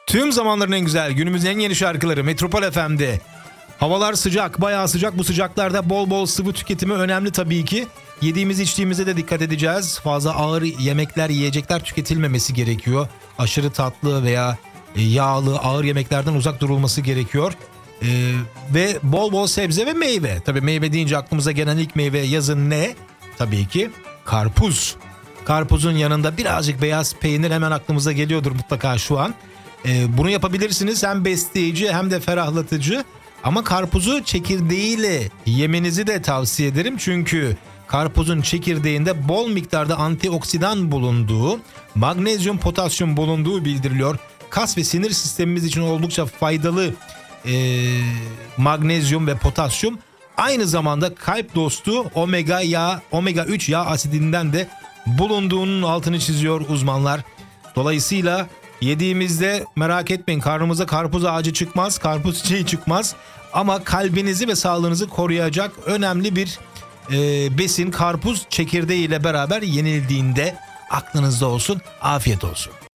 Tüm zamanların en güzel, günümüzün en yeni şarkıları Metropol FM'de. Havalar sıcak, bayağı sıcak. Bu sıcaklarda bol bol sıvı tüketimi önemli tabii ki. Yediğimiz içtiğimize de dikkat edeceğiz. Fazla ağır yemekler, yiyecekler tüketilmemesi gerekiyor. Aşırı tatlı veya yağlı, ağır yemeklerden uzak durulması gerekiyor. Ve bol bol sebze ve meyve. Tabii meyve deyince aklımıza gelen ilk meyve yazın ne? Tabii ki karpuz. Karpuzun yanında birazcık beyaz peynir hemen aklımıza geliyordur mutlaka şu an. Bunu yapabilirsiniz, hem besleyici hem de ferahlatıcı. Ama karpuzu çekirdeğiyle yemenizi de tavsiye ederim. Çünkü karpuzun çekirdeğinde bol miktarda antioksidan bulunduğu, magnezyum, potasyum bulunduğu bildiriliyor. Kas ve sinir sistemimiz için oldukça faydalı magnezyum ve potasyum. Aynı zamanda kalp dostu omega 3 yağ asidinden de bulunduğunun altını çiziyor uzmanlar. Dolayısıyla yediğimizde merak etmeyin, karnımıza karpuz ağacı çıkmaz, karpuz çiçeği çıkmaz. Ama kalbinizi ve sağlığınızı koruyacak önemli bir besin karpuz çekirdeğiyle beraber yenildiğinde aklınızda olsun. Afiyet olsun.